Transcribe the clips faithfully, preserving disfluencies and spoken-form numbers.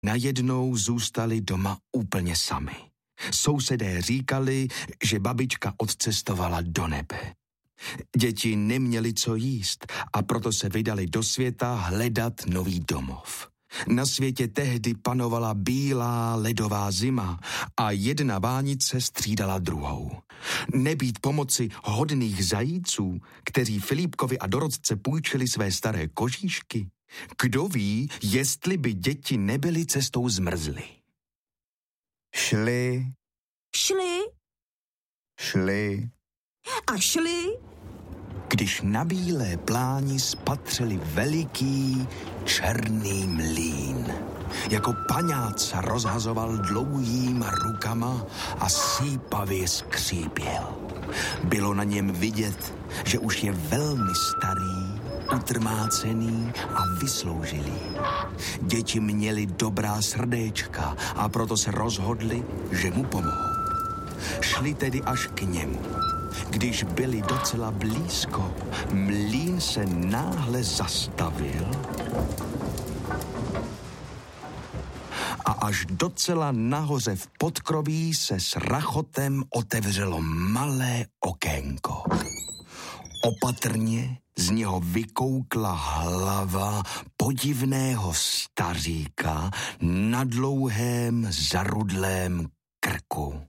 najednou zůstali doma úplně sami. Sousedé říkali, že babička odcestovala do nebe. Děti neměly co jíst a proto se vydali do světa hledat nový domov. Na světě tehdy panovala bílá ledová zima a jedna vánice střídala druhou. Nebýt pomoci hodných zajíců, kteří Filipkovi a Dorotce půjčili své staré kožíšky, kdo ví, jestli by děti nebyly cestou zmrzly. Šli, Šli šli, a šli. Když na bílé pláni spatřili veliký černý mlýn. Jako paňác rozhazoval dlouhýma rukama a sípavě skřípěl. Bylo na něm vidět, že už je velmi starý, utrmácený a vysloužilý. Děti měly dobrá srdéčka a proto se rozhodli, že mu pomohou. Šli tedy až k němu. Když byli docela blízko, mlýn se náhle zastavil a až docela nahoře v podkroví se s rachotem otevřelo malé okénko. Opatrně z něho vykoukla hlava podivného staříka na dlouhém zarudlém krku.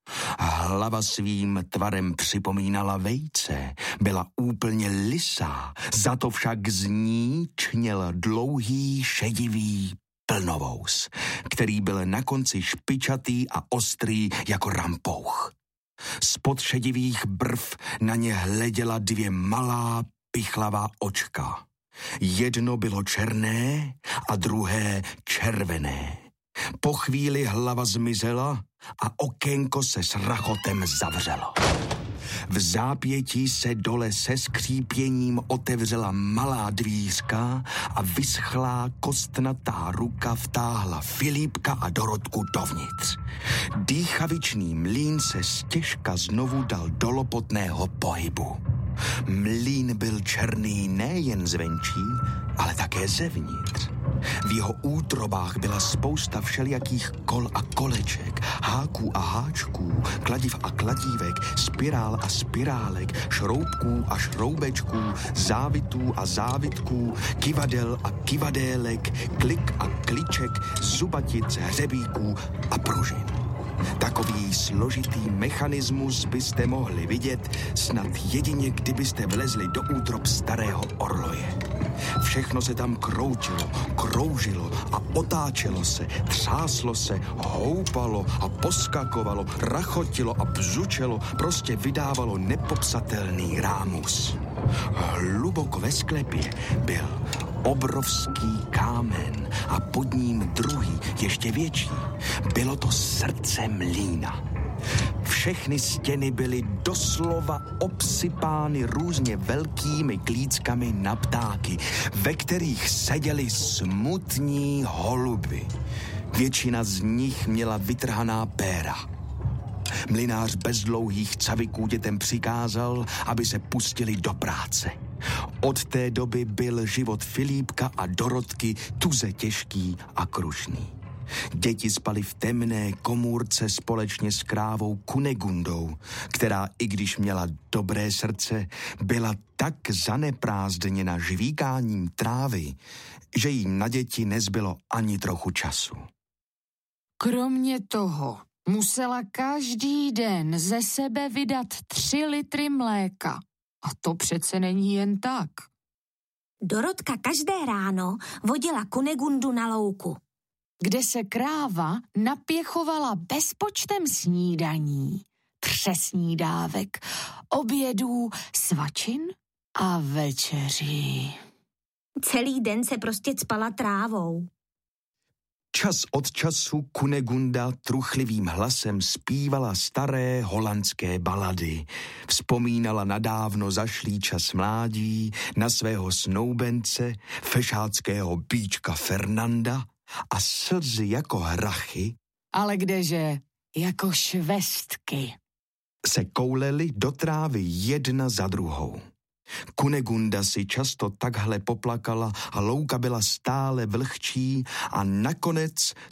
Hlava svým tvarem připomínala vejce, byla úplně lisá, za to však z ní čněl dlouhý šedivý plnovous, který byl na konci špičatý a ostrý jako rampouch. Spod šedivých brv na ně hleděla dvě malá pichlavá očka. Jedno bylo černé a druhé červené. Po chvíli hlava zmizela a okénko se s rachotem zavřelo. V zápětí se dole se skřípěním otevřela malá dvířka a vyschlá kostnatá ruka vtáhla Filipka a Dorotku dovnitř. Dýchavičný mlýn se stěžka znovu dal do lopotného pohybu. Mlýn byl černý nejen zvenčí, ale také zevnitř. V jeho útrobách byla spousta všelijakých kol a koleček, háků a háčků, kladiv a kladívek, spirál a spirálek, šroubků a šroubečků, závitů a závitků, kivadel a kivadélek, klik a kliček, zubatic, hřebíků a pružin. Takový složitý mechanismus byste mohli vidět snad jedině, kdybyste vlezli do útrob starého orloje. Všechno se tam kroutilo, kroužilo a otáčelo se, třáslo se, houpalo a poskakovalo, rachotilo a bzučelo, prostě vydávalo nepopsatelný rámus. Hluboko ve sklepě byl obrovský kámen a pod ním druhý, ještě větší. Bylo to srdce mlýna. Všechny stěny byly doslova obsypány různě velkými klíckami na ptáky, ve kterých seděli smutní holuby. Většina z nich měla vytrhaná péra. Mlynář bez dlouhých caviků dětem přikázal, aby se pustili do práce. Od té doby byl život Filipka a Dorotky tuze těžký a krušný. Děti spaly v temné komůrce společně s krávou Kunegundou, která, i když měla dobré srdce, byla tak zaneprázdněna žvíkáním trávy, že jí na děti nezbylo ani trochu času. Kromě toho musela každý den ze sebe vydat tři litry mléka. A to přece není jen tak. Dorotka každé ráno vodila Kunegundu na louku, kde se kráva napěchovala bezpočtem snídaní, přesnídávek, obědů, svačin a večeří. Celý den se prostě cpala trávou. Čas od času Kunegunda truchlivým hlasem zpívala staré holandské balady. Vzpomínala na dávno zašlý čas mládí, na svého snoubence, fešáckého bíčka Fernanda a slzy jako hrachy, ale kdeže, jako švestky, se koulely do trávy jedna za druhou. Kunegunda si často takhle poplakala a louka byla stále vlhčí a nakonec